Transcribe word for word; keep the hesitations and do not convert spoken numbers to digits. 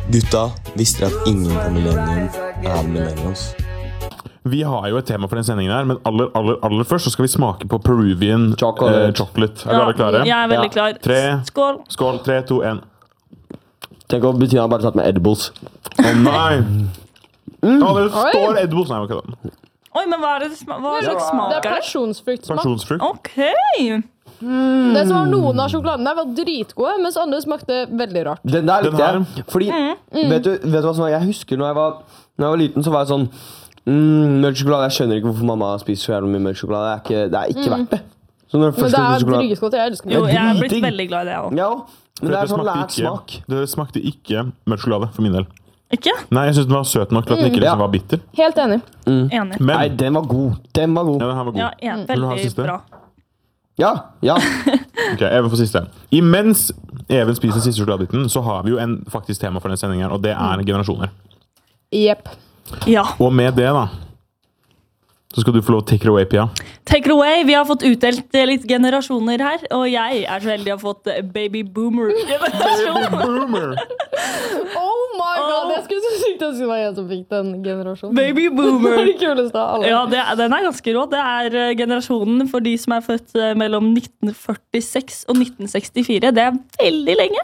Gutta, visste dere at ingen på Millennium er millennials? Vi har jo et tema for den sendingen her, men aller, aller, aller først så skal vi smake på Peruvian Chocolate. eh, chocolate. Er dere klare? Jeg er veldig Ja. klar. Tre. Skål. Skål, tre, to, en. Tenk å betyr han bare tatt med edibles. Å nei! Mm. Å, det står edibles. Nei, ok da. Oi, men hva, er det, sma- hva slags Det smak er er det? personsfruktsmak. Personsfrukt. Ok. Det som var noen av sjokoladene der var dritgode, mens andre smakte veldig rart. Den der Den likte her. jeg. Fordi, vet, du, vet du hva som var? Jeg husker når jeg var, når jeg var liten, så var jeg sånn mm, mørk sjokolade, jeg skjønner ikke hvorfor mamma spiser så jævlig mye mørk sjokolade. Det er ikke, det er ikke verdt det. Så når Men første det er sjokolade... dritgodt. Jeg elsker Jo, det. jeg er blitt dritdigg. veldig glad i det, jeg også. Ja, men det er sånn smakte lært smak. ikke, det smakte ikke mørk sjokolade, for min del. Ikke? Nei, jeg synes den var søt nok til at den ikke Ja. liksom var bitter. Helt enig. Enig. Men, Nei, den var god. Den var god. ja, den her var god. Ja, en, Vil du ha veldig siste? bra. Ja, ja. Ok, Even for siste. Imens Even spiser siste sjokoladebiten, så har vi jo en faktisk tema for denne sendingen her, og det er generasjoner. Jepp. Ja. Og med det da, så skal du få lov å take it away, Pia. Take it away. Vi har fått utdelt eh, litt generasjoner her, og jeg er så heldig å ha fått eh, baby boomer-generasjon. Boomer! Oh my god, jeg skulle så sykt ønske det var jeg som fikk den generasjonen. Baby Det boomer. er det kuleste av alle. Ja, det, er- den er ganske rå. Det er eh, generasjonen for de som er født eh, mellom nitten førtiseks og nitten sekstifire. Det er veldig lenge.